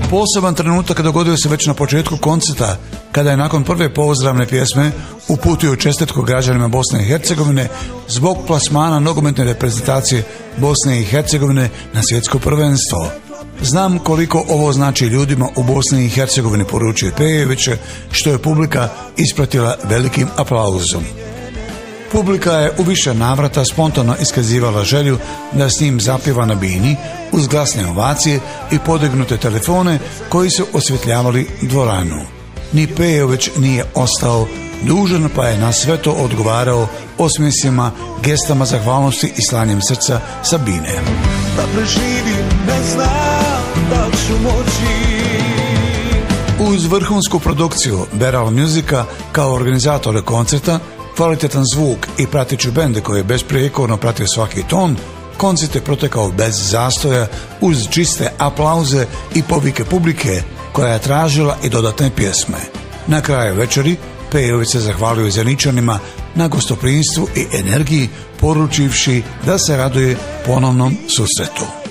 Poseban trenutak dogodio se već na početku koncerta, kada je nakon prve pozdravne pjesme uputio čestitku građanima Bosne i Hercegovine zbog plasmana nogometne reprezentacije Bosne i Hercegovine na svjetsko prvenstvo. Znam koliko ovo znači ljudima u Bosni i Hercegovini, poručio Pejović, što je publika ispratila velikim aplauzom. Publika je u više navrata spontano iskazivala želju da s njim zapjeva na bini uz glasne ovacije i podignute telefone koji su osvjetljavali dvoranu. Ni Pejović nije ostao dužan, pa je na sve to odgovarao osmjesima, gestama zahvalnosti i slanjem srca sa bine. Da preživim, ne znam da ću moći. Uz vrhunsku produkciju Beral Musica kao organizatora koncerta, kvalitetan zvuk i prateću bende koji je besprijekorno pratio svaki ton, koncert je protekao bez zastoja uz čiste aplauze i povike publike koja je tražila i dodatne pjesme. Na kraju večeri Pejović se zahvalio Zeničanima na gostoprinstvu i energiji, poručivši da se raduje ponovnom susretu.